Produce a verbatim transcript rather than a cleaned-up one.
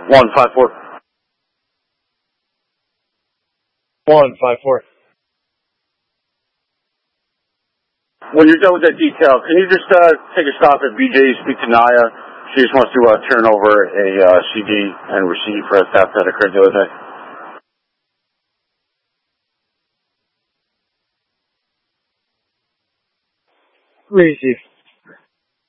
One five four. One five four. When you're done with that detail, can you just uh, take a stop at B J's, speak to Naya? She just wants to uh, turn over a uh, C D and receipt for a theft that occurred the other day. Receive.